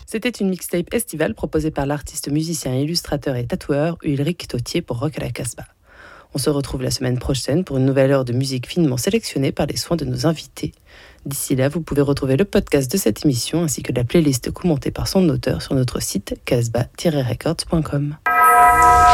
C'était une mixtape estivale proposée par l'artiste, musicien, illustrateur et tatoueur Ulrich Tautier pour Rock à la Casbah. On se retrouve la semaine prochaine pour une nouvelle heure de musique finement sélectionnée par les soins de nos invités. D'ici là, vous pouvez retrouver le podcast de cette émission ainsi que la playlist commentée par son auteur sur notre site casbah-records.com.